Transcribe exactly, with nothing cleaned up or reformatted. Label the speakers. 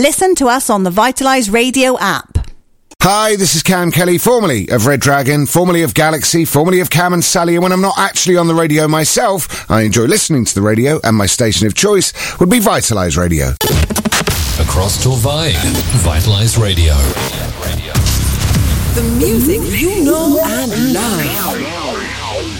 Speaker 1: Listen to us on the Vitalise Radio app.
Speaker 2: Hi, this is Cam Kelly, formerly of Red Dragon, formerly of Galaxy, formerly of Cam and Sally, and when I'm not actually on the radio myself, I enjoy listening to the radio, and my station of choice would be Vitalise Radio.
Speaker 3: Across Torvine, Vitalise Radio.
Speaker 4: The music you know and love.